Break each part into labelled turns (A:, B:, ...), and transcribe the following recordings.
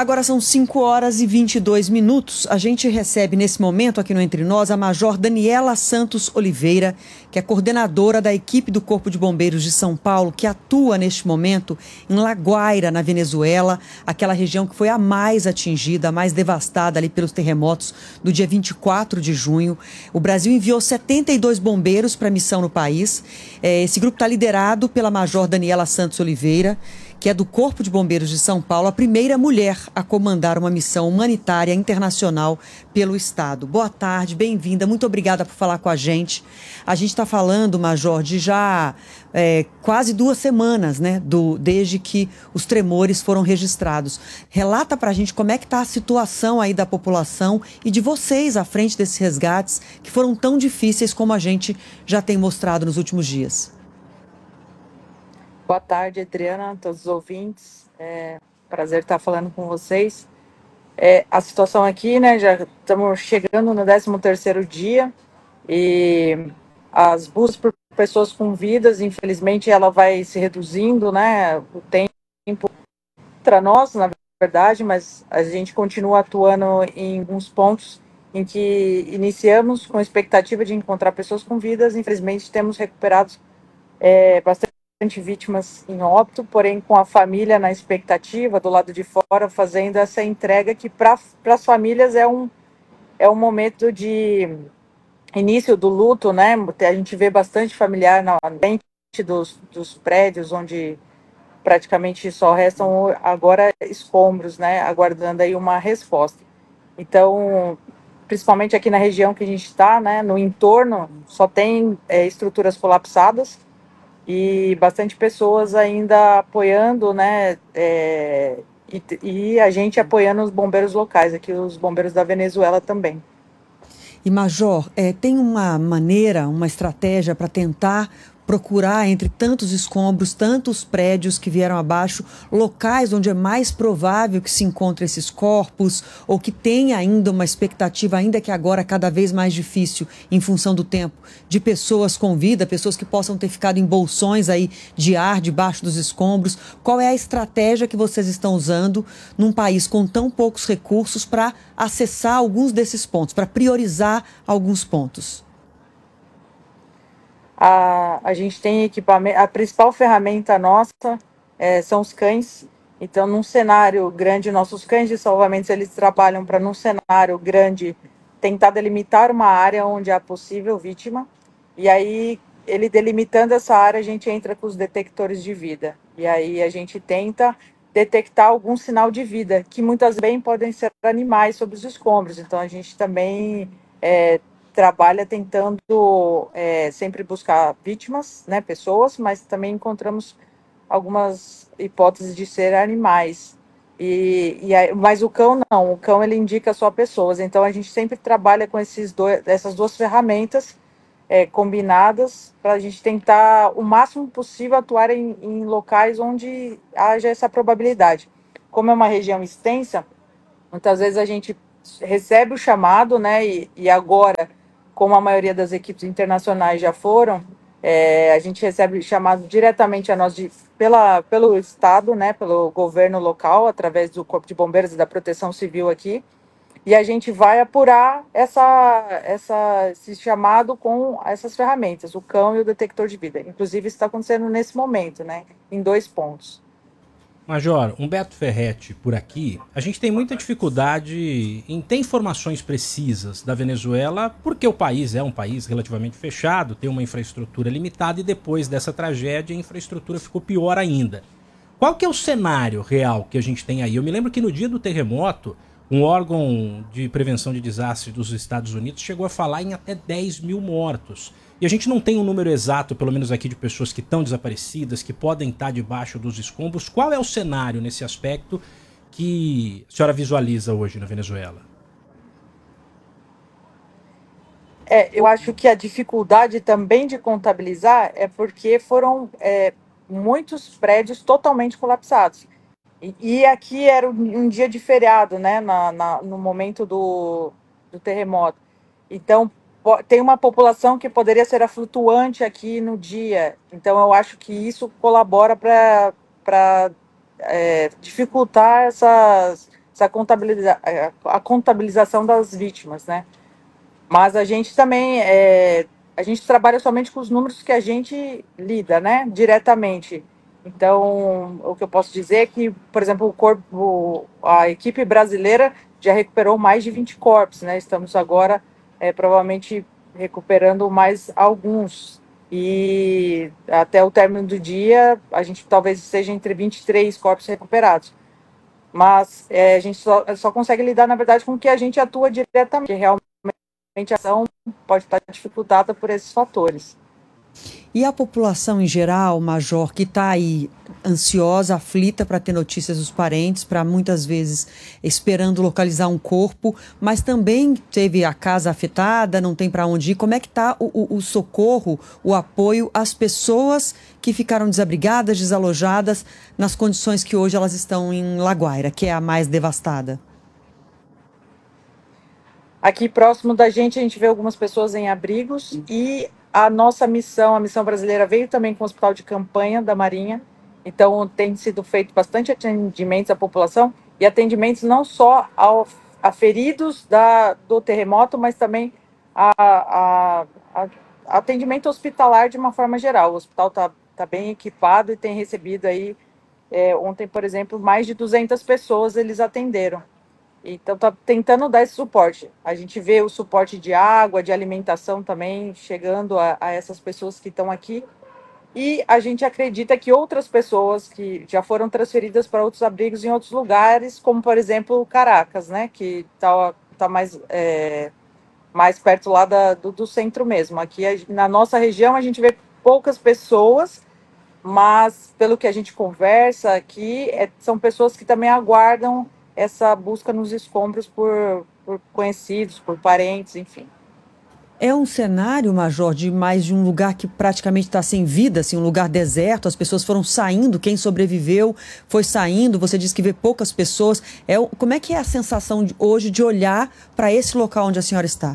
A: Agora são 5h22. A gente recebe nesse momento aqui no Entre Nós a Major Daniela Santos Oliveira, que é coordenadora da equipe do Corpo de Bombeiros de São Paulo, que atua neste momento em La Guaira, na Venezuela, aquela região que foi a mais atingida, a mais devastada ali pelos terremotos do dia 24 de junho. O Brasil enviou 72 bombeiros para a missão no país. Esse grupo está liderado pela Major Daniela Santos Oliveira, que é do Corpo de Bombeiros de São Paulo, a primeira mulher a comandar uma missão humanitária internacional pelo Estado. Boa tarde, bem-vinda, muito obrigada por falar com a gente. A gente está falando, Major, de já quase 2 semanas, né, desde que os tremores foram registrados. Relata para a gente como é que está a situação aí da população e de vocês à frente desses resgates que foram tão difíceis como a gente já tem mostrado nos últimos dias.
B: Boa tarde, Adriana, todos os ouvintes. Prazer estar falando com vocês. A situação aqui, né, já estamos chegando no 13º dia e as buscas por pessoas com vidas, infelizmente, ela vai se reduzindo, né, o tempo para nós, na verdade, mas a gente continua atuando em alguns pontos em que iniciamos com a expectativa de encontrar pessoas com vidas. Infelizmente, temos recuperado bastante vítimas em óbito, porém com a família na expectativa, do lado de fora, fazendo essa entrega que para as famílias é um momento de início do luto, né? A gente vê bastante familiar na frente dos prédios, onde praticamente só restam agora escombros, né? Aguardando aí uma resposta. Então, principalmente aqui na região que a gente está, né? No entorno, só tem estruturas colapsadas, e bastante pessoas ainda apoiando, né, e a gente apoiando os bombeiros locais, aqui os bombeiros da Venezuela também.
A: E, Major, tem uma maneira, uma estratégia para tentar procurar entre tantos escombros, tantos prédios que vieram abaixo, locais onde é mais provável que se encontrem esses corpos ou que tenha ainda uma expectativa, ainda que agora cada vez mais difícil em função do tempo, de pessoas com vida, pessoas que possam ter ficado em bolsões aí de ar debaixo dos escombros. Qual é a estratégia que vocês estão usando num país com tão poucos recursos para acessar alguns desses pontos, para priorizar alguns pontos?
B: A gente tem equipamento, a principal ferramenta nossa são os cães. Então, num cenário grande, nossos cães de salvamento, eles trabalham para, num cenário grande, tentar delimitar uma área onde há possível vítima. E aí, ele delimitando essa área, a gente entra com os detectores de vida. E aí, a gente tenta detectar algum sinal de vida, que muitas vezes podem ser animais sobre os escombros. Então, a gente também trabalha tentando sempre buscar vítimas, né, pessoas, mas também encontramos algumas hipóteses de ser animais. Mas o cão não, o cão ele indica só pessoas. Então a gente sempre trabalha com essas duas ferramentas combinadas para a gente tentar o máximo possível atuar em locais onde haja essa probabilidade. Como é uma região extensa, muitas vezes a gente recebe o chamado, né? E agora, como a maioria das equipes internacionais já foram, a gente recebe chamado diretamente a nós pelo Estado, né? Pelo governo local, através do Corpo de Bombeiros e da Proteção Civil aqui. E a gente vai apurar esse chamado com essas ferramentas, o cão e o detector de vida. Inclusive, isso está acontecendo nesse momento, né? Em 2 pontos.
C: Major, Humberto Ferretti por aqui. A gente tem muita dificuldade em ter informações precisas da Venezuela, porque o país é um país relativamente fechado, tem uma infraestrutura limitada e depois dessa tragédia a infraestrutura ficou pior ainda. Qual que é o cenário real que a gente tem aí? Eu me lembro que no dia do terremoto, um órgão de prevenção de desastres dos Estados Unidos chegou a falar em até 10 mil mortos. E a gente não tem um número exato, pelo menos aqui, de pessoas que estão desaparecidas, que podem estar debaixo dos escombros. Qual é o cenário nesse aspecto que a senhora visualiza hoje na Venezuela?
B: Eu acho que a dificuldade também de contabilizar é porque foram muitos prédios totalmente colapsados. E aqui era um dia de feriado, né, no momento do terremoto. Então, tem uma população que poderia ser flutuante aqui no dia. Então, eu acho que isso colabora para dificultar essa a contabilização das vítimas, né? Mas a gente também a gente trabalha somente com os números que a gente lida, né, diretamente. Então, o que eu posso dizer é que, por exemplo, a equipe brasileira já recuperou mais de 20 corpos, né? Estamos agora provavelmente recuperando mais alguns. E até o término do dia, a gente talvez seja entre 23 corpos recuperados. Mas a gente só consegue lidar, na verdade, com o que a gente atua diretamente, realmente a ação pode estar dificultada por esses fatores.
A: E a população em geral, Major, que está aí ansiosa, aflita para ter notícias dos parentes, para muitas vezes esperando localizar um corpo, mas também teve a casa afetada, não tem para onde ir. Como é que está o socorro, o apoio às pessoas que ficaram desabrigadas, desalojadas, nas condições que hoje elas estão em Laguaira, que é a mais devastada?
B: Aqui próximo da gente, a gente vê algumas pessoas em abrigos e a nossa missão, a missão brasileira, veio também com o hospital de campanha da Marinha. Então, tem sido feito bastante atendimentos à população e atendimentos não só a feridos do terremoto, mas também a atendimento hospitalar de uma forma geral. O hospital tá bem equipado e tem recebido aí, ontem, por exemplo, mais de 200 pessoas eles atenderam. Então, está tentando dar esse suporte. A gente vê o suporte de água, de alimentação também chegando a essas pessoas que estão aqui. E a gente acredita que outras pessoas que já foram transferidas para outros abrigos em outros lugares, como, por exemplo, Caracas, né, que tá mais perto lá do centro mesmo. Aqui, na nossa região, a gente vê poucas pessoas, mas pelo que a gente conversa aqui, são pessoas que também aguardam essa busca nos escombros por conhecidos, por parentes, enfim.
A: É um cenário, Major, de mais de um lugar que praticamente está sem vida, assim, um lugar deserto, as pessoas foram saindo, quem sobreviveu foi saindo, você disse que vê poucas pessoas. Como é que é a sensação hoje de olhar para esse local onde a senhora está?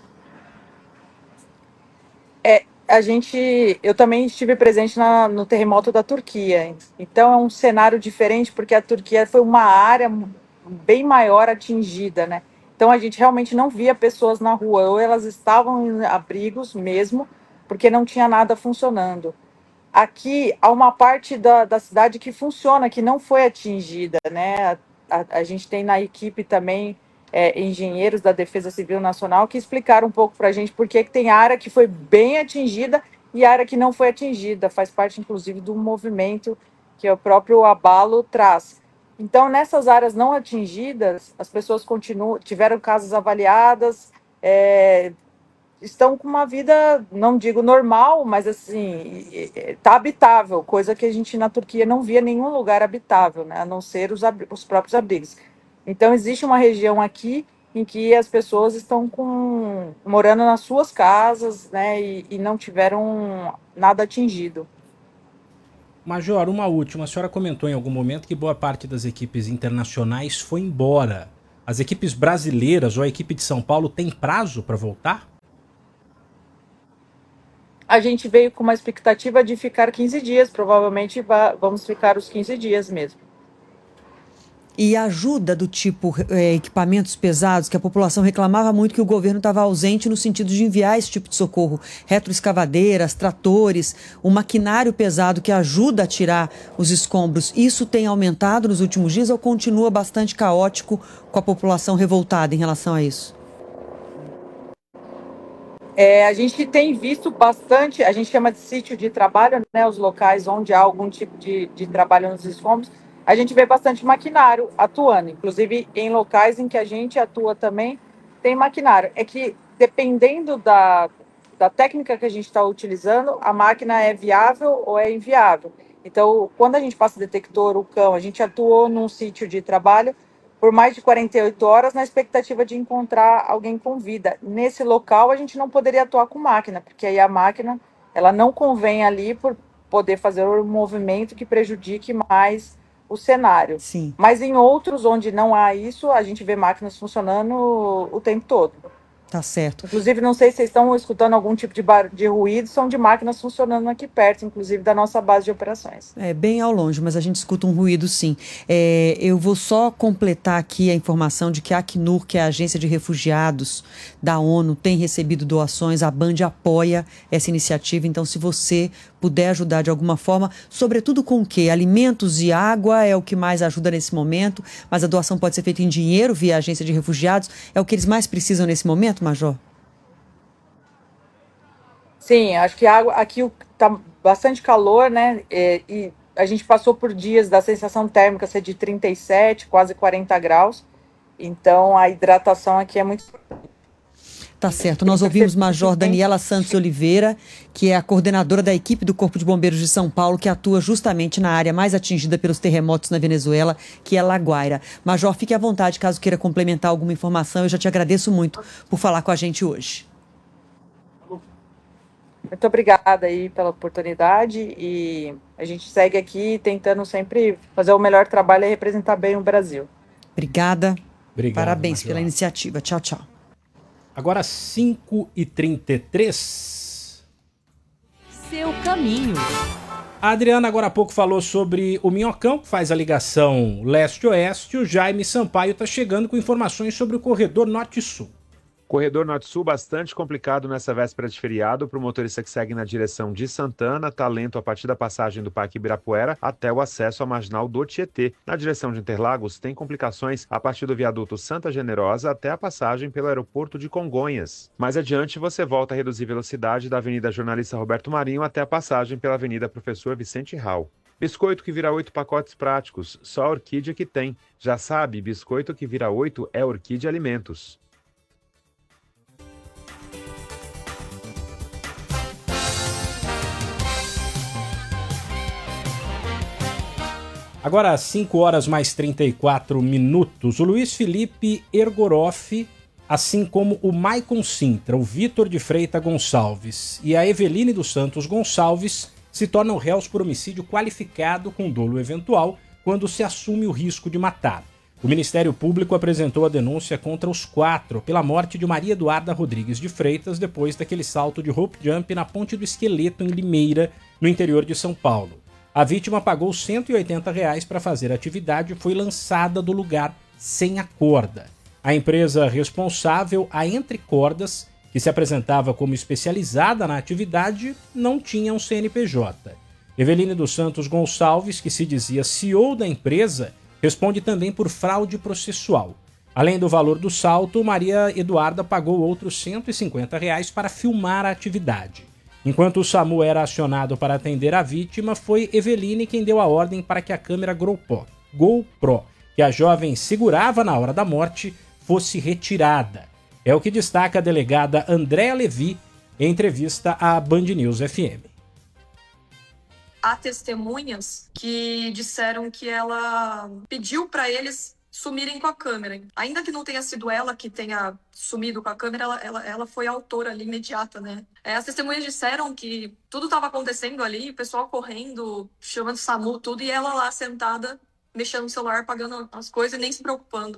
B: Eu também estive presente no terremoto da Turquia, então é um cenário diferente, porque a Turquia foi uma área bem maior atingida, né? Então a gente realmente não via pessoas na rua, ou elas estavam em abrigos mesmo, porque não tinha nada funcionando. Aqui há uma parte da cidade que funciona, que não foi atingida, né? A gente tem na equipe também engenheiros da Defesa Civil Nacional que explicaram um pouco para a gente por que tem área que foi bem atingida e área que não foi atingida. Faz parte, inclusive, do movimento que o próprio abalo traz. Então, nessas áreas não atingidas, as pessoas tiveram casas avaliadas, estão com uma vida, não digo normal, mas assim, está habitável, coisa que a gente na Turquia não via nenhum lugar habitável, né, a não ser os próprios abrigos. Então, existe uma região aqui em que as pessoas estão morando nas suas casas, né, e não tiveram nada atingido.
C: Major, uma última. A senhora comentou em algum momento que boa parte das equipes internacionais foi embora. As equipes brasileiras ou a equipe de São Paulo tem prazo para voltar?
B: A gente veio com uma expectativa de ficar 15 dias, provavelmente vamos ficar os 15 dias mesmo.
A: E ajuda do tipo equipamentos pesados, que a população reclamava muito que o governo estava ausente no sentido de enviar esse tipo de socorro. Retroescavadeiras, tratores, o maquinário pesado que ajuda a tirar os escombros. Isso tem aumentado nos últimos dias ou continua bastante caótico com a população revoltada em relação a isso?
B: A gente tem visto bastante, a gente chama de sítio de trabalho, né, os locais onde há algum tipo de trabalho nos escombros, a gente vê bastante maquinário atuando, inclusive em locais em que a gente atua também, tem maquinário. É que dependendo da técnica que a gente está utilizando, a máquina é viável ou é inviável. Então, quando a gente passa detector, o cão, a gente atuou num sítio de trabalho por mais de 48 horas na expectativa de encontrar alguém com vida. Nesse local, a gente não poderia atuar com máquina, porque aí a máquina ela não convém ali por poder fazer um movimento que prejudique mais o cenário.
A: Sim.
B: Mas em outros onde não há isso, a gente vê máquinas funcionando o tempo todo.
A: Tá certo.
B: Inclusive, não sei se vocês estão escutando algum tipo de ruído, são de máquinas funcionando aqui perto, inclusive da nossa base de operações.
A: É bem ao longe, mas a gente escuta um ruído sim. Eu vou só completar aqui a informação de que a Acnur, que é a Agência de Refugiados da ONU, tem recebido doações, a Band apoia essa iniciativa, então se você puder ajudar de alguma forma, sobretudo com o quê? Alimentos e água é o que mais ajuda nesse momento, mas a doação pode ser feita em dinheiro via Agência de Refugiados, é o que eles mais precisam nesse momento, Major?
B: Sim, acho que a água aqui está bastante calor, né? E a gente passou por dias da sensação térmica ser de 37, quase 40 graus. Então a hidratação aqui é muito.
A: Tá certo. Nós ouvimos Major Daniela Santos Oliveira, que é a coordenadora da equipe do Corpo de Bombeiros de São Paulo, que atua justamente na área mais atingida pelos terremotos na Venezuela, que é La Guaira. Major, fique à vontade caso queira complementar alguma informação. Eu já te agradeço muito por falar com a gente hoje.
B: Muito obrigada aí pela oportunidade e a gente segue aqui tentando sempre fazer o melhor trabalho e representar bem o Brasil.
A: Obrigada.
C: Obrigado,
A: Parabéns
C: Major.
A: pela iniciativa. Tchau, tchau.
C: Agora 5h33.
D: Seu caminho.
C: A Adriana agora há pouco falou sobre o Minhocão, que faz a ligação leste-oeste. O Jaime Sampaio está chegando com informações sobre o corredor norte-sul.
E: Corredor Norte-Sul bastante complicado nessa véspera de feriado para o motorista que segue na direção de Santana, tá lento a partir da passagem do Parque Ibirapuera até o acesso à marginal do Tietê. Na direção de Interlagos tem complicações a partir do viaduto Santa Generosa até a passagem pelo aeroporto de Congonhas. Mais adiante você volta a reduzir velocidade da Avenida Jornalista Roberto Marinho até a passagem pela Avenida Professor Vicente Rau. Biscoito que vira 8 pacotes práticos, só a Orquídea que tem. Já sabe, biscoito que vira 8 é Orquídea Alimentos.
C: Agora, 5h mais 34. O Luiz Felipe Ergoroff, assim como o Maicon Sintra, o Vitor de Freitas Gonçalves e a Eveline dos Santos Gonçalves se tornam réus por homicídio qualificado com dolo eventual quando se assume o risco de matar. O Ministério Público apresentou a denúncia contra os 4 pela morte de Maria Eduarda Rodrigues de Freitas depois daquele salto de rope jump na Ponte do Esqueleto, em Limeira, no interior de São Paulo. A vítima pagou R$ 180 para fazer a atividade e foi lançada do lugar sem a corda. A empresa responsável, a Entre Cordas, que se apresentava como especializada na atividade, não tinha um CNPJ. Eveline dos Santos Gonçalves, que se dizia CEO da empresa, responde também por fraude processual. Além do valor do salto, Maria Eduarda pagou outros R$ 150 para filmar a atividade. Enquanto o SAMU era acionado para atender a vítima, foi Eveline quem deu a ordem para que a câmera GoPro, que a jovem segurava na hora da morte, fosse retirada. É o que destaca a delegada Andréa Levi em entrevista à Band News FM.
F: Há testemunhas que disseram que ela pediu para eles sumirem com a câmera. Ainda que não tenha sido ela que tenha sumido com a câmera, ela foi a autora ali imediata, né? As testemunhas disseram que tudo estava acontecendo ali, o pessoal correndo, chamando SAMU, tudo, e ela lá sentada, mexendo no celular, pagando as coisas e nem se preocupando.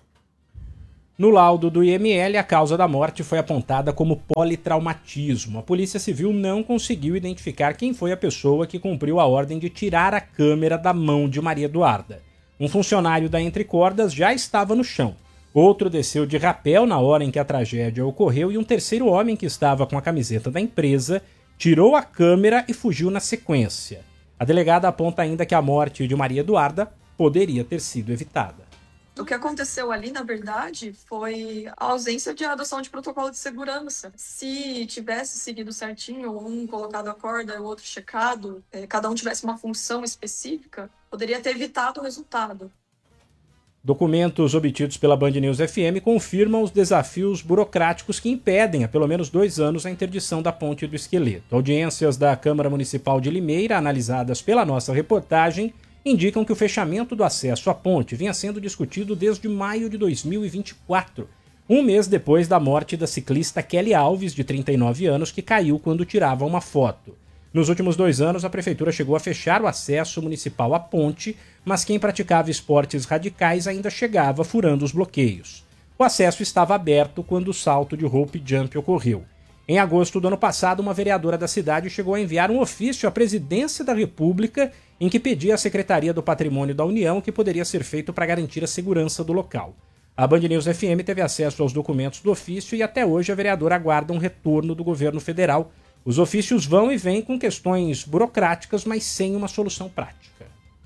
C: No laudo do IML, a causa da morte foi apontada como politraumatismo. A Polícia Civil não conseguiu identificar quem foi a pessoa que cumpriu a ordem de tirar a câmera da mão de Maria Eduarda. Um funcionário da Entre Cordas já estava no chão. Outro desceu de rapel na hora em que a tragédia ocorreu e um terceiro homem que estava com a camiseta da empresa tirou a câmera e fugiu na sequência. A delegada aponta ainda que a morte de Maria Eduarda poderia ter sido evitada.
F: O que aconteceu ali, na verdade, foi a ausência de adoção de protocolo de segurança. Se tivesse seguido certinho, um colocado a corda e o outro checado, cada um tivesse uma função específica, poderia ter evitado o resultado.
C: Documentos obtidos pela Band News FM confirmam os desafios burocráticos que impedem há pelo menos 2 anos a interdição da Ponte do Esqueleto. Audiências da Câmara Municipal de Limeira, analisadas pela nossa reportagem, indicam que o fechamento do acesso à ponte vinha sendo discutido desde maio de 2024, um mês depois da morte da ciclista Kelly Alves, de 39 anos, que caiu quando tirava uma foto. Nos últimos 2 anos, a prefeitura chegou a fechar o acesso municipal à ponte, mas quem praticava esportes radicais ainda chegava furando os bloqueios. o acesso estava aberto quando o salto de Hope Jump ocorreu. Em agosto do ano passado, uma vereadora da cidade chegou a enviar um ofício à Presidência da República em que pedia à Secretaria do Patrimônio da União o que poderia ser feito para garantir a segurança do local. A Band News FM teve acesso aos documentos do ofício e até hoje a vereadora aguarda um retorno do governo federal. Os ofícios vão e vêm com questões burocráticas, mas sem uma solução prática.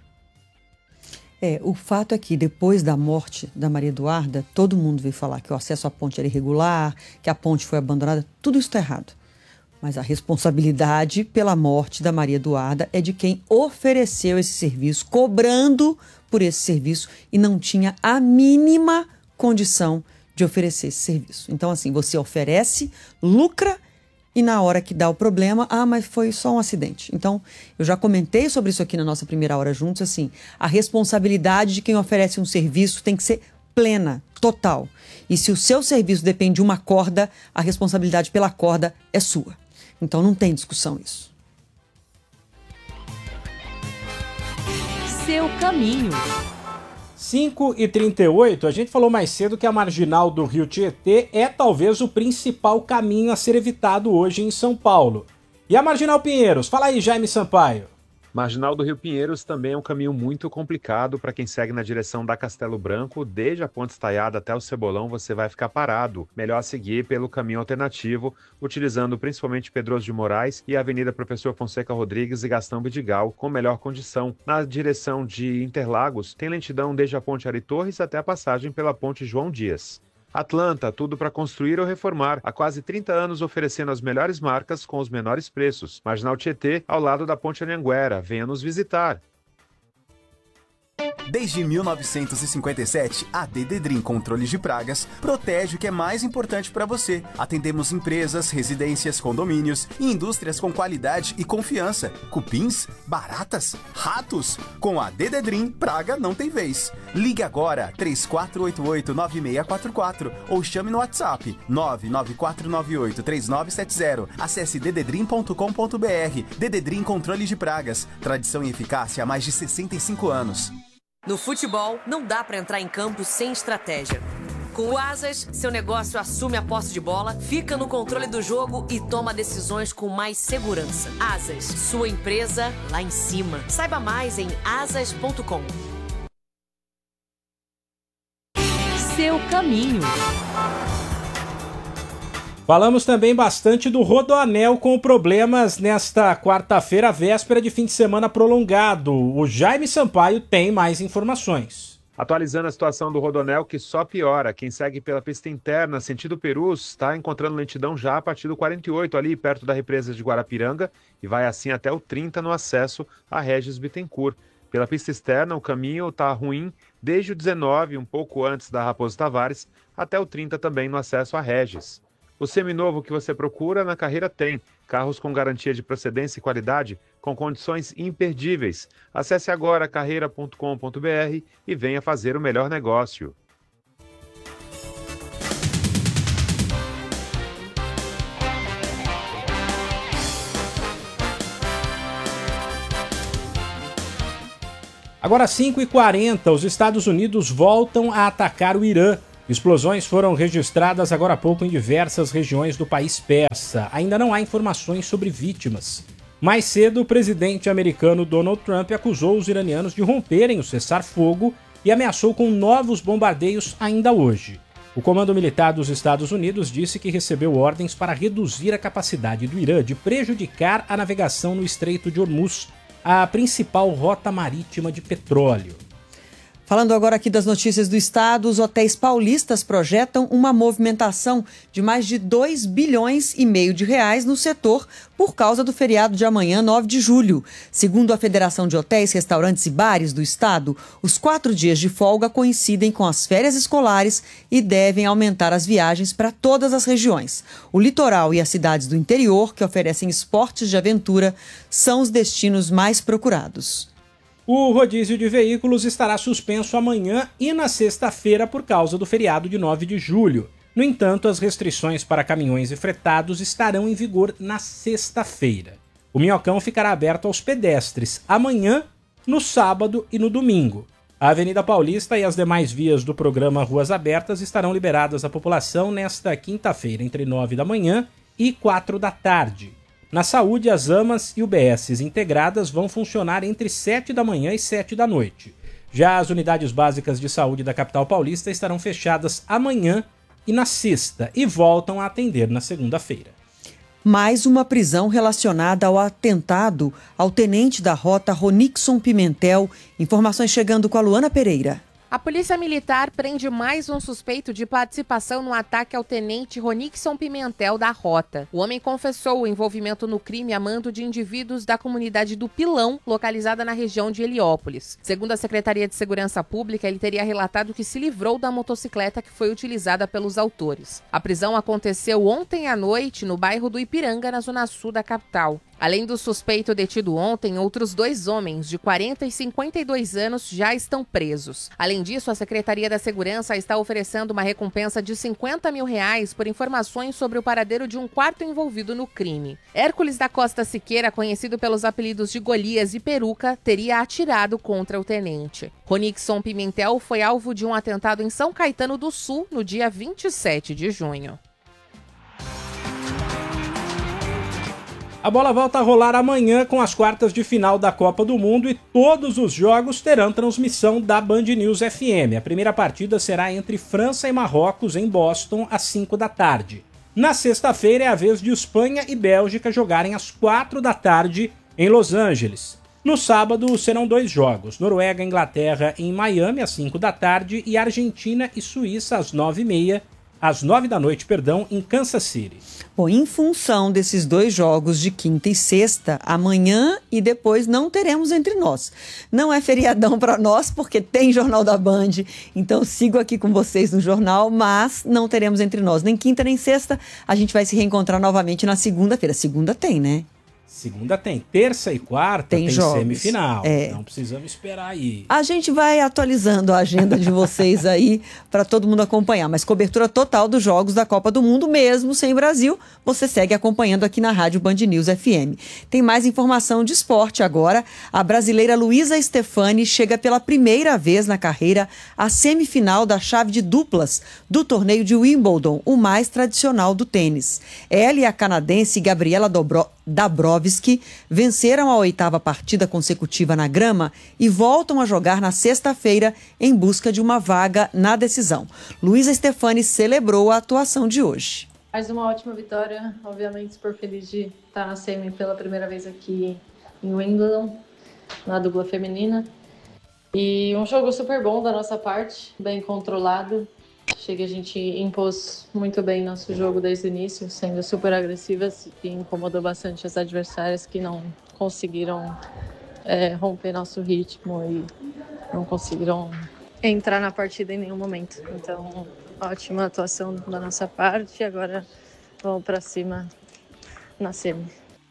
A: O fato é que depois da morte da Maria Eduarda, todo mundo veio falar que o acesso à ponte era irregular, que a ponte foi abandonada. Tudo isso está errado. Mas a responsabilidade pela morte da Maria Eduarda é de quem ofereceu esse serviço, cobrando por esse serviço e não tinha a mínima condição de oferecer esse serviço. Então, assim, você oferece, lucra e na hora que dá o problema, mas foi só um acidente. Então, eu já comentei sobre isso aqui na nossa primeira hora juntos, assim, a responsabilidade de quem oferece um serviço tem que ser plena, total. E se o seu serviço depende de uma corda, a responsabilidade pela corda é sua. Então, não tem discussão isso.
D: Seu caminho.
C: 5h38, a gente falou mais cedo que a marginal do Rio Tietê é talvez o principal caminho a ser evitado hoje em São Paulo. E a Marginal Pinheiros? Fala aí, Jaime Sampaio.
E: Marginal do Rio Pinheiros também é um caminho muito complicado para quem segue na direção da Castelo Branco. Desde a Ponte Estaiada até o Cebolão você vai ficar parado. Melhor seguir pelo caminho alternativo, utilizando principalmente Pedroso de Moraes e a Avenida Professor Fonseca Rodrigues e Gastão Vidigal, com melhor condição. Na direção de Interlagos, tem lentidão desde a Ponte Ari Torres até a passagem pela Ponte João Dias. Atlanta, tudo para construir ou reformar. Há quase 30 anos oferecendo as melhores marcas com os menores preços. Marginal Tietê, ao lado da Ponte Anhanguera. Venha nos visitar.
G: Desde 1957, a Dededrim Controles de Pragas protege o que é mais importante para você. Atendemos empresas, residências, condomínios e indústrias com qualidade e confiança. Cupins, baratas, ratos. Com a Dededrim, praga não tem vez. Ligue agora 3488-9644 ou chame no WhatsApp 99498-3970. Acesse dededrim.com.br. Dededrim Controles de Pragas. Tradição e eficácia há mais de 65 anos.
H: No futebol, não dá pra entrar em campo sem estratégia. Com o Asas, seu negócio assume a posse de bola, fica no controle do jogo e toma decisões com mais segurança. Asas, sua empresa lá em cima. Saiba mais em asas.com.
D: Seu caminho.
C: Falamos também bastante do Rodoanel com problemas nesta quarta-feira, véspera de fim de semana prolongado. O Jaime Sampaio tem mais informações.
E: Atualizando a situação do Rodoanel, que só piora. Quem segue pela pista interna, sentido Perus, está encontrando lentidão já a partir do 48, ali perto da represa de Guarapiranga, e vai assim até o 30 no acesso a Regis Bittencourt. Pela pista externa, o caminho está ruim desde o 19, um pouco antes da Raposo Tavares, até o 30 também no acesso a Regis. O seminovo que você procura na Carreira tem. Carros com garantia de procedência e qualidade, com condições imperdíveis. Acesse agora carreira.com.br e venha fazer o melhor negócio.
C: Agora 5h40, os Estados Unidos voltam a atacar o Irã. Explosões foram registradas agora há pouco em diversas regiões do país persa. Ainda não há informações sobre vítimas. Mais cedo, o presidente americano Donald Trump acusou os iranianos de romperem o cessar-fogo e ameaçou com novos bombardeios ainda hoje. O Comando Militar dos Estados Unidos disse que recebeu ordens para reduzir a capacidade do Irã de prejudicar a navegação no Estreito de Hormuz, a principal rota marítima de petróleo.
A: Falando agora aqui das notícias do estado, os hotéis paulistas projetam uma movimentação de mais de 2,5 bilhões de reais no setor por causa do feriado de amanhã, 9 de julho. Segundo a Federação de Hotéis, Restaurantes e Bares do estado, os 4 dias de folga coincidem com as férias escolares e devem aumentar as viagens para todas as regiões. O litoral e as cidades do interior, que oferecem esportes de aventura, são os destinos mais procurados.
C: O rodízio de veículos estará suspenso amanhã e na sexta-feira por causa do feriado de 9 de julho. No entanto, as restrições para caminhões e fretados estarão em vigor na sexta-feira. O Minhocão ficará aberto aos pedestres amanhã, no sábado e no domingo. A Avenida Paulista e as demais vias do programa Ruas Abertas estarão liberadas à população nesta quinta-feira, entre 9 da manhã e 4 da tarde. Na saúde, as AMAs e UBSs integradas vão funcionar entre 7 da manhã e 7 da noite. Já as unidades básicas de saúde da capital paulista estarão fechadas amanhã e na sexta e voltam a atender na segunda-feira.
A: Mais uma prisão relacionada ao atentado ao tenente da rota Ronixon Pimentel. Informações chegando com a Luana Pereira.
I: A Polícia Militar prende mais um suspeito de participação no ataque ao tenente Ronixon Pimentel da Rota. O homem confessou o envolvimento no crime a mando de indivíduos da comunidade do Pilão, localizada na região de Heliópolis. Segundo a Secretaria de Segurança Pública, ele teria relatado que se livrou da motocicleta que foi utilizada pelos autores. A prisão aconteceu ontem à noite no bairro do Ipiranga, na zona sul da capital. Além do suspeito detido ontem, outros 2 homens de 40 e 52 anos já estão presos. Além disso, a Secretaria da Segurança está oferecendo uma recompensa de R$50 mil por informações sobre o paradeiro de um quarto envolvido no crime. Hércules da Costa Siqueira, conhecido pelos apelidos de Golias e Peruca, teria atirado contra o tenente. Ronixon Pimentel foi alvo de um atentado em São Caetano do Sul no dia 27 de junho.
C: A bola volta a rolar amanhã com as quartas de final da Copa do Mundo e todos os jogos terão transmissão da Band News FM. A primeira partida será entre França e Marrocos em Boston às 5 da tarde. Na sexta-feira é a vez de Espanha e Bélgica jogarem às 4 da tarde em Los Angeles. No sábado serão 2 jogos, Noruega e Inglaterra em Miami às 5 da tarde e Argentina e Suíça às 9h30. Às 9 da noite, em Kansas City.
A: Bom, em função desses 2 jogos de quinta e sexta, amanhã e depois não teremos entre nós. Não é feriadão para nós, porque tem Jornal da Band, então sigo aqui com vocês no jornal, mas não teremos entre nós nem quinta nem sexta. A gente vai se reencontrar novamente na segunda-feira. Segunda tem, né?
C: Segunda tem, terça e quarta tem
A: jogos.
C: Semifinal, não precisamos esperar aí.
A: A gente vai atualizando a agenda de vocês aí para todo mundo acompanhar, mas cobertura total dos jogos da Copa do Mundo, mesmo sem Brasil, você segue acompanhando aqui na Rádio Band News FM. Tem mais informação de esporte agora. A brasileira Luísa Stefani chega pela primeira vez na carreira à semifinal da chave de duplas do torneio de Wimbledon, o mais tradicional do tênis. Ela e a canadense Gabriela Dabrowski venceram a 8ª partida consecutiva na grama e voltam a jogar na sexta-feira em busca de uma vaga na decisão. Luísa Stefani celebrou a atuação de hoje.
J: Mais uma ótima vitória, obviamente super feliz de estar na semi pela primeira vez aqui em Wimbledon, na dupla feminina. E um jogo super bom da nossa parte, bem controlado. Achei que a gente impôs muito bem nosso jogo desde o início, sendo super agressivas e incomodou bastante as adversárias que não conseguiram romper nosso ritmo e não conseguiram entrar na partida em nenhum momento. Então, ótima atuação da nossa parte e agora vamos para cima na semi.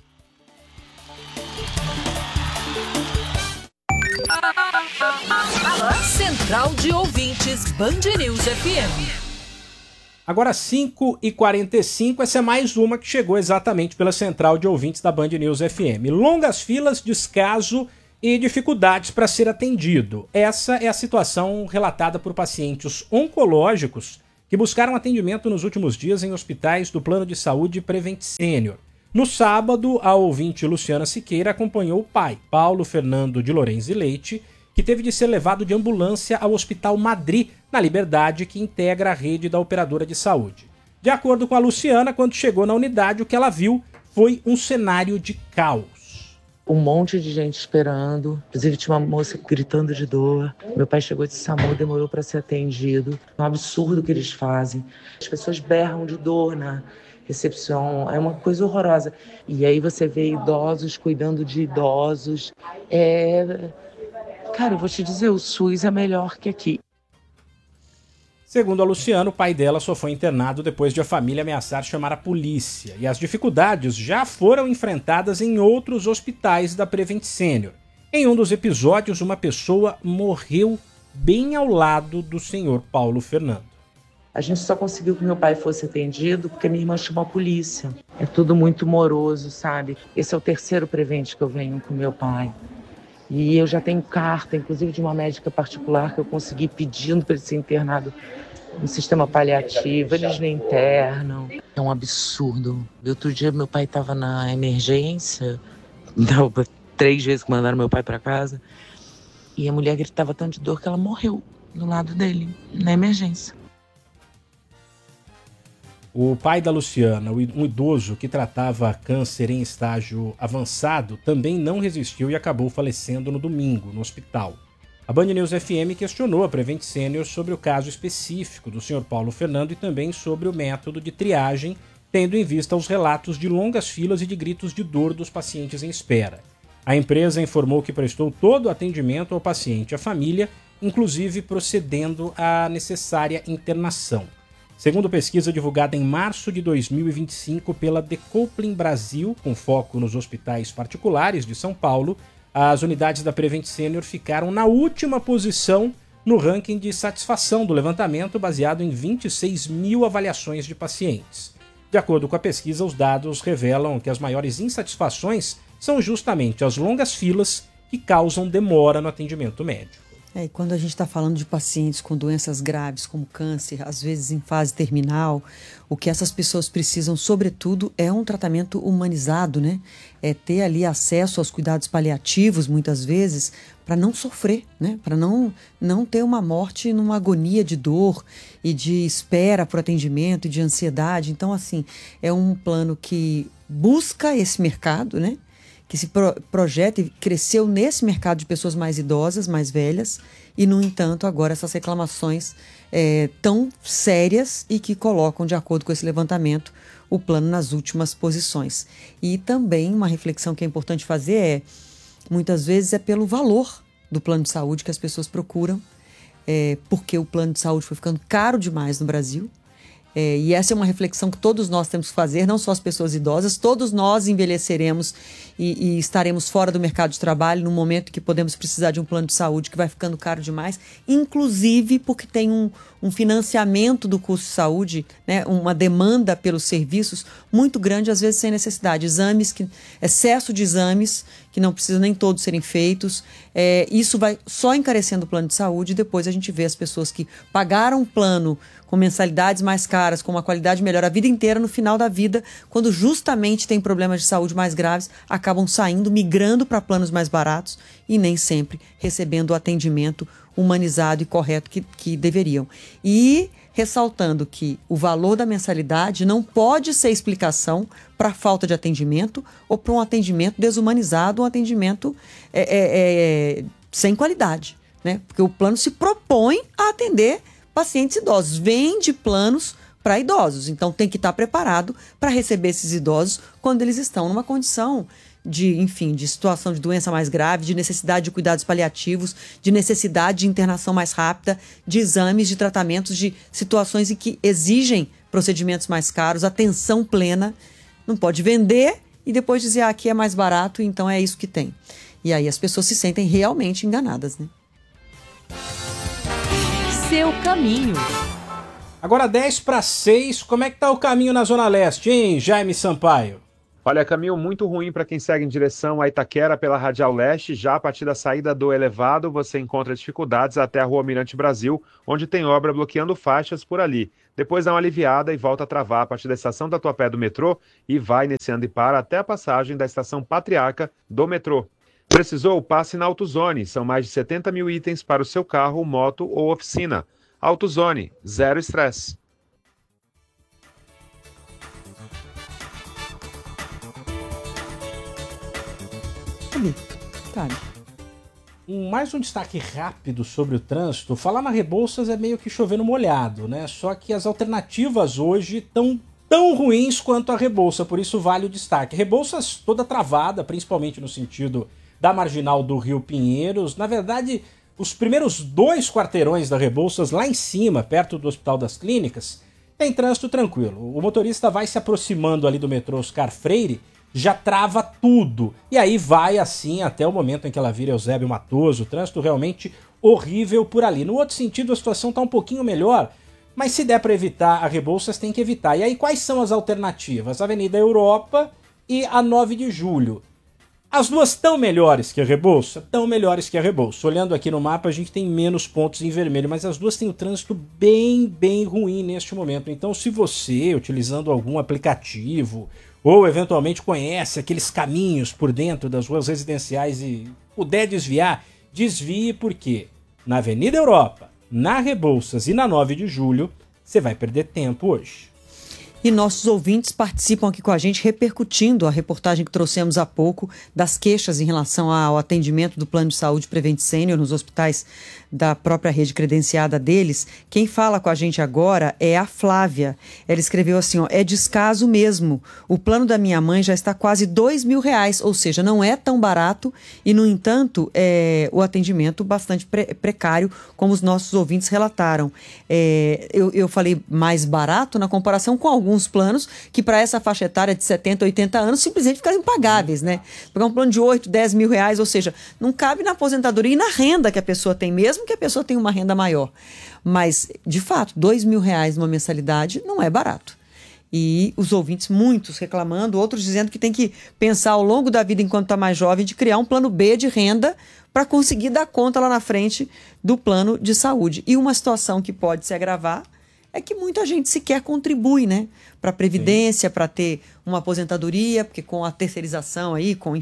D: Central de Ouvintes Band News FM.
C: Agora 5h45, essa é mais uma que chegou exatamente pela Central de Ouvintes da Band News FM. Longas filas, descaso e dificuldades para ser atendido. Essa é a situação relatada por pacientes oncológicos que buscaram atendimento nos últimos dias em hospitais do Plano de Saúde Prevent Senior. No sábado, a ouvinte Luciana Siqueira acompanhou o pai, Paulo Fernando de Lorenzi Leite, que teve de ser levado de ambulância ao Hospital Madri, na Liberdade, que integra a rede da operadora de saúde. De acordo com a Luciana, quando chegou na unidade, o que ela viu foi um cenário de caos.
K: Um monte de gente esperando, inclusive tinha uma moça gritando de dor. Meu pai chegou de SAMU, demorou para ser atendido. É um absurdo o que eles fazem. As pessoas berram de dor na recepção, é uma coisa horrorosa. E aí você vê idosos cuidando de idosos. Cara, eu vou te dizer, o SUS é melhor que aqui.
C: Segundo a Luciana, o pai dela só foi internado depois de a família ameaçar chamar a polícia. E as dificuldades já foram enfrentadas em outros hospitais da Prevent Senior. Em um dos episódios, uma pessoa morreu bem ao lado do senhor Paulo Fernando.
K: A gente só conseguiu que meu pai fosse atendido porque minha irmã chamou a polícia. É tudo muito moroso, sabe? Esse é o terceiro Prevent que eu venho com meu pai. E eu já tenho carta, inclusive de uma médica particular que eu consegui pedindo para ele ser internado no sistema paliativo, eles não internam. É um absurdo. Outro dia meu pai estava na emergência, 3 vezes que mandaram meu pai para casa, e a mulher gritava tanto de dor que ela morreu do lado dele, na emergência.
C: O pai da Luciana, um idoso que tratava câncer em estágio avançado, também não resistiu e acabou falecendo no domingo, no hospital. A Band News FM questionou a Prevent Senior sobre o caso específico do Sr. Paulo Fernando e também sobre o método de triagem, tendo em vista os relatos de longas filas e de gritos de dor dos pacientes em espera. A empresa informou que prestou todo o atendimento ao paciente e à família, inclusive procedendo à necessária internação. Segundo pesquisa divulgada em março de 2025 pela Decoupling Brasil, com foco nos hospitais particulares de São Paulo, as unidades da Prevent Senior ficaram na última posição no ranking de satisfação do levantamento, baseado em 26 mil avaliações de pacientes. De acordo com a pesquisa, os dados revelam que as maiores insatisfações são justamente as longas filas que causam demora no atendimento médico.
A: E quando a gente está falando de pacientes com doenças graves, como câncer, às vezes em fase terminal, o que essas pessoas precisam, sobretudo, é um tratamento humanizado, né? É ter ali acesso aos cuidados paliativos, muitas vezes, para não sofrer, né? Para não ter uma morte numa agonia de dor e de espera por atendimento e de ansiedade. Então, assim, é um plano que busca esse mercado, né? Que se projeta e cresceu nesse mercado de pessoas mais idosas, mais velhas, e, no entanto, agora essas reclamações tão sérias e que colocam, de acordo com esse levantamento, o plano nas últimas posições. E também uma reflexão que é importante fazer muitas vezes, pelo valor do plano de saúde que as pessoas procuram, porque o plano de saúde foi ficando caro demais no Brasil. E essa é uma reflexão que todos nós temos que fazer, não só as pessoas idosas, todos nós envelheceremos e estaremos fora do mercado de trabalho no momento que podemos precisar de um plano de saúde que vai ficando caro demais, inclusive porque tem um financiamento do custo de saúde, né, uma demanda pelos serviços muito grande, às vezes sem necessidade. Excesso de exames, que não precisam nem todos serem feitos. Isso vai só encarecendo o plano de saúde, e depois a gente vê as pessoas que pagaram um plano com mensalidades mais caras, com uma qualidade melhor a vida inteira, no final da vida, quando justamente tem problemas de saúde mais graves, acabam saindo, migrando para planos mais baratos e nem sempre recebendo o atendimento humanizado e correto que deveriam. E ressaltando que o valor da mensalidade não pode ser explicação para a falta de atendimento ou para um atendimento desumanizado, um atendimento sem qualidade, né? Porque o plano se propõe a atender pacientes idosos, vende planos para idosos, então tem que estar preparado para receber esses idosos quando eles estão numa condição de situação de doença mais grave, de necessidade de cuidados paliativos, de necessidade de internação mais rápida, de exames, de tratamentos, de situações em que exigem procedimentos mais caros, atenção plena. Não pode vender e depois dizer, aqui é mais barato, então é isso que tem. E aí as pessoas se sentem realmente enganadas, né?
D: Seu caminho.
C: Agora 10:06, como é que tá o caminho na Zona Leste, hein, Jaime Sampaio?
E: Olha, caminho muito ruim para quem segue em direção a Itaquera pela Radial Leste. Já a partir da saída do elevado, você encontra dificuldades até a Rua Almirante Brasil, onde tem obra bloqueando faixas por ali. Depois dá uma aliviada e volta a travar a partir da estação Tatuapé do metrô e vai nesse anda e para até a passagem da estação Patriarca do metrô. Precisou? Passe na AutoZone. São mais de 70 mil itens para o seu carro, moto ou oficina. AutoZone, zero estresse.
C: Mais um destaque rápido sobre o trânsito. Falar na Rebouças é meio que chover no molhado, né? Só que as alternativas hoje estão tão ruins quanto a Rebouça, por isso vale o destaque. Rebouças toda travada, principalmente no sentido da marginal do Rio Pinheiros. Na verdade, os primeiros 2 quarteirões da Rebouças, lá em cima, perto do Hospital das Clínicas, tem trânsito tranquilo. O motorista vai se aproximando ali do metrô Oscar Freire, já trava tudo. E aí vai assim até o momento em que ela vira Eusébio Matoso. O trânsito realmente horrível por ali. No outro sentido, a situação está um pouquinho melhor, mas se der para evitar a Rebouças, tem que evitar. E aí quais são as alternativas? Avenida Europa e a 9 de Julho. As duas estão melhores que a Rebouça? Estão melhores que a Rebouça. Olhando aqui no mapa, a gente tem menos pontos em vermelho, mas as duas têm o trânsito bem ruim neste momento. Então, se você, utilizando algum aplicativo, ou eventualmente conhece aqueles caminhos por dentro das ruas residenciais e puder desviar, desvie, porque na Avenida Europa, na Rebouças e na 9 de Julho, você vai perder tempo hoje.
A: E nossos ouvintes participam aqui com a gente, repercutindo a reportagem que trouxemos há pouco das queixas em relação ao atendimento do Plano de Saúde Prevent Senior nos hospitais da própria rede credenciada deles. Quem fala com a gente agora é a Flávia. Ela escreveu assim, ó, é descaso mesmo. O plano da minha mãe já está quase R$2.000, ou seja, não é tão barato e, no entanto, o atendimento bastante precário, como os nossos ouvintes relataram. Eu falei mais barato na comparação com alguns planos que para essa faixa etária de 70, 80 anos simplesmente ficaram impagáveis, né? Pegar um plano de 8, 10 mil reais, ou seja, não cabe na aposentadoria e na renda que a pessoa tem, mesmo que a pessoa tenha uma renda maior. Mas, de fato, R$2.000 numa mensalidade não é barato. E os ouvintes, muitos reclamando, outros dizendo que tem que pensar ao longo da vida, enquanto está mais jovem, de criar um plano B de renda para conseguir dar conta lá na frente do plano de saúde. E uma situação que pode se agravar é que muita gente sequer contribui, né, para a Previdência, para ter uma aposentadoria, porque com a terceirização aí, com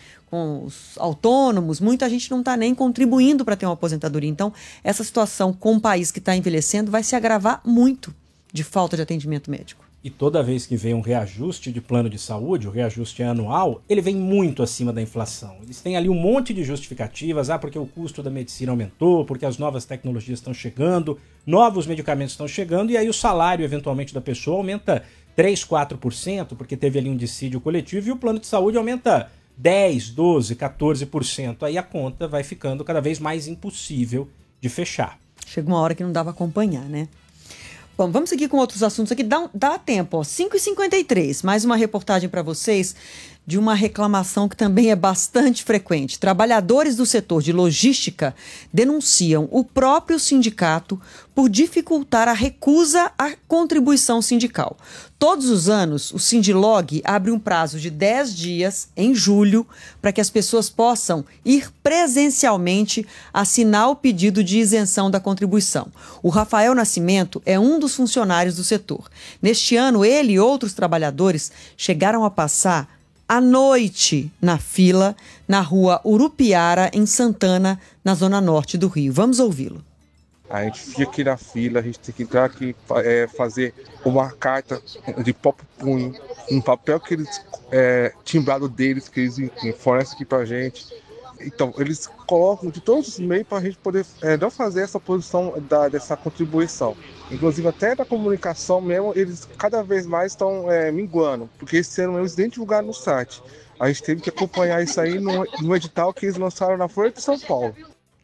A: os autônomos, muita gente não está nem contribuindo para ter uma aposentadoria. Então, essa situação com o país que está envelhecendo vai se agravar muito de falta de atendimento médico.
C: E toda vez que vem um reajuste de plano de saúde, o reajuste anual, ele vem muito acima da inflação. Eles têm ali um monte de justificativas, porque o custo da medicina aumentou, porque as novas tecnologias estão chegando, novos medicamentos estão chegando, e aí o salário, eventualmente, da pessoa aumenta 3%, 4%, porque teve ali um dissídio coletivo, e o plano de saúde aumenta 10%, 12%, 14%. Aí a conta vai ficando cada vez mais impossível de fechar.
A: Chega uma hora que não dá para acompanhar, né? Bom, vamos seguir com outros assuntos aqui. Dá tempo, ó. 5h53, mais uma reportagem para vocês de uma reclamação que também é bastante frequente. Trabalhadores do setor de logística denunciam o próprio sindicato por dificultar a recusa à contribuição sindical. Todos os anos, o Sindilog abre um prazo de 10 dias, em julho, para que as pessoas possam ir presencialmente assinar o pedido de isenção da contribuição. O Rafael Nascimento é um dos funcionários do setor. Neste ano, ele e outros trabalhadores chegaram a passar à noite na fila, na rua Urupiara, em Santana, na zona norte do Rio. Vamos ouvi-lo.
L: A gente fica aqui na fila, a gente tem que entrar aqui, fazer uma carta de próprio punho, um papel que eles, timbrado deles, que eles fornecem aqui pra gente. Então, eles colocam de todos os meios para a gente poder não fazer essa posição dessa contribuição. Inclusive, até da comunicação mesmo, eles cada vez mais estão minguando, porque esse ano eles nem divulgaram no site. A gente teve que acompanhar isso aí no edital que eles lançaram na Folha de São Paulo.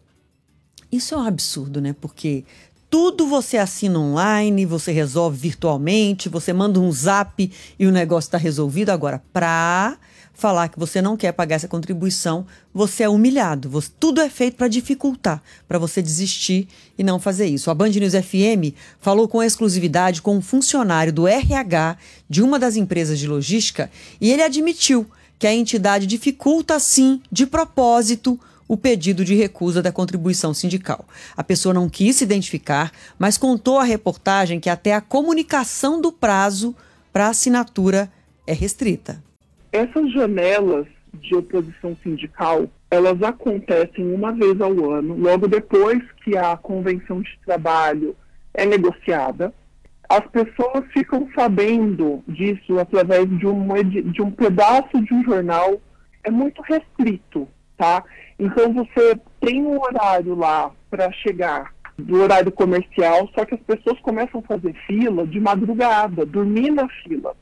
A: Isso é um absurdo, né? Porque tudo você assina online, você resolve virtualmente, você manda um zap e o negócio está resolvido. Agora, para falar que você não quer pagar essa contribuição, você é humilhado. Tudo é feito para dificultar, para você desistir e não fazer isso. A Band News FM falou com exclusividade com um funcionário do RH de uma das empresas de logística e ele admitiu que a entidade dificulta, sim, de propósito, o pedido de recusa da contribuição sindical. A pessoa não quis se identificar, mas contou à reportagem que até a comunicação do prazo para assinatura é restrita.
M: Essas janelas de oposição sindical, elas acontecem uma vez ao ano, logo depois que a convenção de trabalho é negociada. As pessoas ficam sabendo disso através de um pedaço de um jornal, é muito restrito, tá? Então você tem um horário lá para chegar do horário comercial, só que as pessoas começam a fazer fila de madrugada, dormir na fila.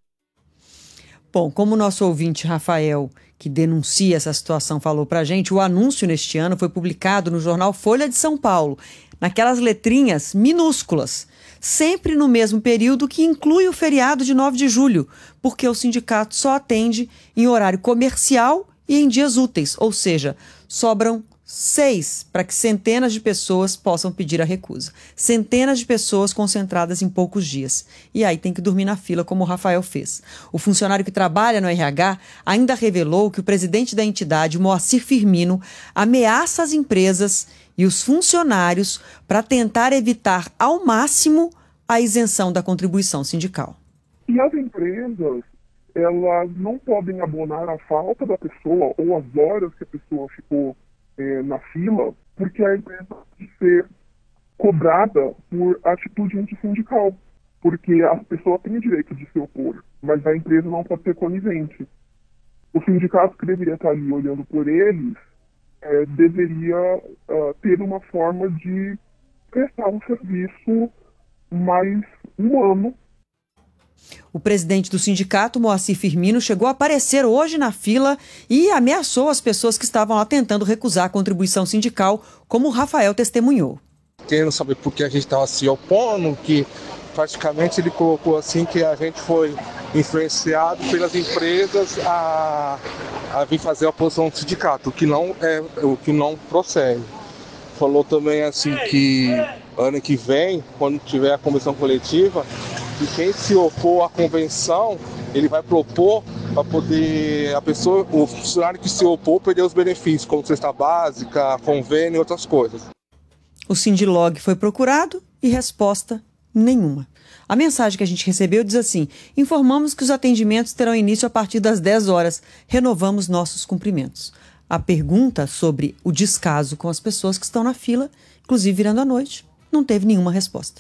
A: Bom, como o nosso ouvinte Rafael, que denuncia essa situação, falou pra gente, o anúncio neste ano foi publicado no jornal Folha de São Paulo, naquelas letrinhas minúsculas, sempre no mesmo período que inclui o feriado de 9 de julho, porque o sindicato só atende em horário comercial e em dias úteis, ou seja, sobram 6 para que centenas de pessoas possam pedir a recusa. Centenas de pessoas concentradas em poucos dias. E aí tem que dormir na fila, como o Rafael fez. O funcionário que trabalha no RH ainda revelou que o presidente da entidade, Moacir Firmino, ameaça as empresas e os funcionários para tentar evitar ao máximo a isenção da contribuição sindical.
M: E as empresas, elas não podem abonar a falta da pessoa ou as horas que a pessoa ficou na fila, porque a empresa pode ser cobrada por atitude antissindical, porque a pessoa tem o direito de se opor, mas a empresa não pode ser conivente. O sindicato que deveria estar ali olhando por eles deveria ter uma forma de prestar um serviço mais humano.
A: O presidente do sindicato, Moacir Firmino, chegou a aparecer hoje na fila e ameaçou as pessoas que estavam lá tentando recusar a contribuição sindical, como o Rafael testemunhou.
L: Querendo saber por que a gente estava se opondo, que praticamente ele colocou assim que a gente foi influenciado pelas empresas a vir fazer a oposição do sindicato, o que não procede. Falou também assim que ano que vem, quando tiver a convenção coletiva, que quem se opor à convenção, ele vai propor para poder o funcionário que se opor perder os benefícios, como cesta básica, convênio e outras coisas.
A: O Sindilog foi procurado e resposta nenhuma. A mensagem que a gente recebeu diz assim: informamos que os atendimentos terão início a partir das 10 horas. Renovamos nossos cumprimentos. A pergunta sobre o descaso com as pessoas que estão na fila, inclusive virando a noite, não teve nenhuma resposta.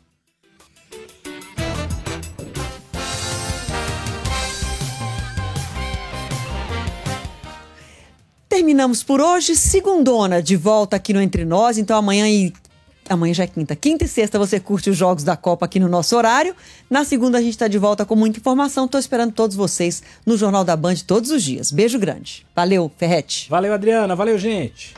A: Terminamos por hoje, segundona, de volta aqui no Entre Nós. Então amanhã já é quinta. Quinta e sexta você curte os jogos da Copa aqui no nosso horário. Na segunda a gente está de volta com muita informação. Estou esperando todos vocês no Jornal da Band todos os dias. Beijo grande. Valeu, Ferretti.
C: Valeu, Adriana. Valeu, gente.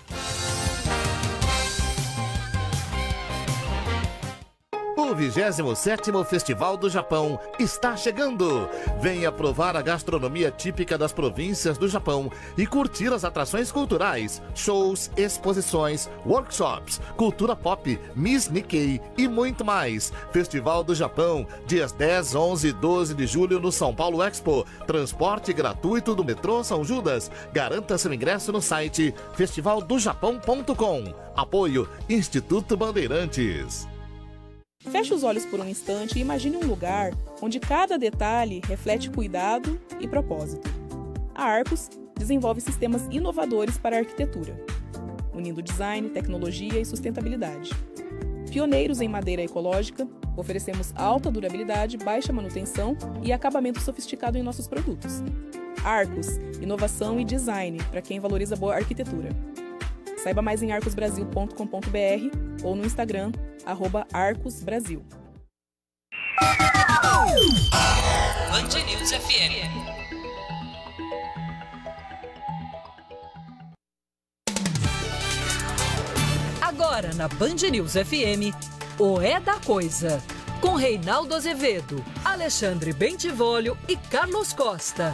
N: O 27º Festival do Japão está chegando. Venha provar a gastronomia típica das províncias do Japão e curtir as atrações culturais, shows, exposições, workshops, cultura pop, Miss Nikkei e muito mais. Festival do Japão, dias 10, 11 e 12 de julho no São Paulo Expo. Transporte gratuito do metrô São Judas. Garanta seu ingresso no site festivaldojapão.com. Apoio Instituto Bandeirantes.
O: Feche os olhos por um instante e imagine um lugar onde cada detalhe reflete cuidado e propósito. A Arcos desenvolve sistemas inovadores para a arquitetura, unindo design, tecnologia e sustentabilidade. Pioneiros em madeira ecológica, oferecemos alta durabilidade, baixa manutenção e acabamento sofisticado em nossos produtos. Arcos, inovação e design para quem valoriza boa arquitetura. Saiba mais em arcosbrasil.com.br ou no Instagram, @arcosbrasil.
D: Band News FM. Agora na Band News FM, o É da Coisa, com Reinaldo Azevedo, Alexandre Bentivolio e Carlos Costa.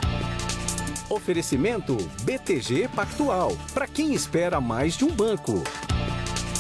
P: Oferecimento BTG Pactual, para quem espera mais de um banco.